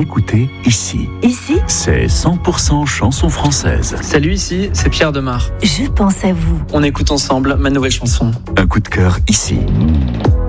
écoutez ici. Ici, C'est 100% chansons françaises. Salut, ici, c'est Pierre Demar. je pense à vous. On écoute ensemble ma nouvelle chanson. Un coup de cœur ici.